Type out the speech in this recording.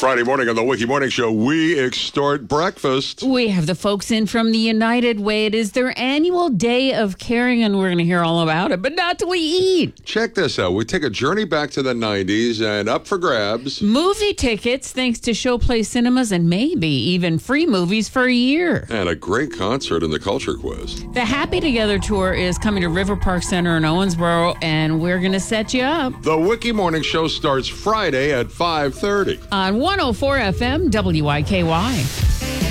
Friday morning on the Wiki Morning Show, we extort breakfast. We have the folks in from the United Way. It is their annual day of caring, and we're going to hear all about it, but not till we eat. Check this out. We take a journey back to the 90s and up for grabs. Movie tickets, thanks to Showplay Cinemas, and maybe even free movies for a year. And a great concert in the Culture Quiz. The Happy Together Tour is coming to River Park Center in Owensboro, and we're going to set you up. The Wiki Morning Show starts Friday at 5:30. On 104 FM WIKY.